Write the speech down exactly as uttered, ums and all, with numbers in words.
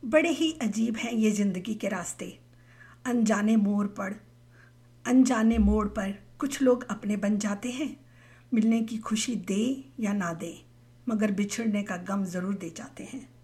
बड़े ही अजीब हैं ये ज़िंदगी के रास्ते। अनजाने मोड़ पर अनजाने मोड़ पर कुछ लोग अपने बन जाते हैं। मिलने की खुशी दे या ना दे, मगर बिछड़ने का गम ज़रूर दे जाते हैं।